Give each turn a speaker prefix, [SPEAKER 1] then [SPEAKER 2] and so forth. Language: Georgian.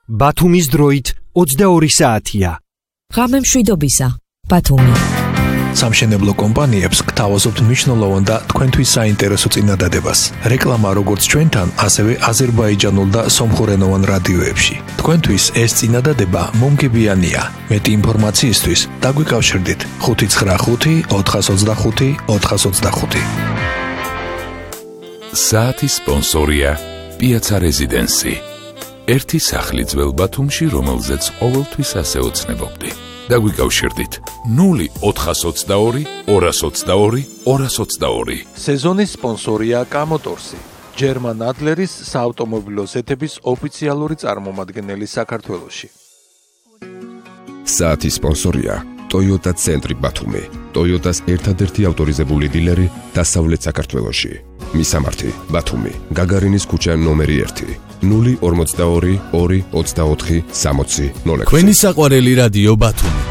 [SPEAKER 1] ბათუმის დროით 22 საათია.
[SPEAKER 2] ღამე მშვიდობისა, ბათუმი.
[SPEAKER 3] სამშენებლო კომპანიებს გთავაზობთ მნიშვნელოვან და თქვენთვის საინტერესო წინადადებას. რეკლამა როგორც ჩვენთან, ასევე აზერბაიჯანულ და სომხურენოვან რადიოებში. თქვენთვის ეს წინადადება მომგებიანია. მეტი ინფორმაციისთვის დაგვიკავშირდით 595 425 425.
[SPEAKER 4] საათის სპონსორია პიაცა რეზიდენსი. ერთი სახლი ძველ ბათუმში, რომელზეც ყოველთვის ასე ოცნებობდი. დაგვიკავშირდით 0422 222 222.
[SPEAKER 3] სეზონის სპონსორია კამოტორსი, ჯერმან ადლერის საავტომობილო ზეთების ოფიციალური წარმომადგენელი საქართველოში.
[SPEAKER 5] საათის სპონსორია Toyota ცენტრი ბათუმი, Toyota-ს ერთადერთი ავტორიზებული დილერი დასავლეთ საქართველოში. მისამართი ბათუმი, გაგარინის ქუჩა ნომერი 1, 042 224 60 06.
[SPEAKER 6] Თქვენი საყვარელი რადიო ბათუმი.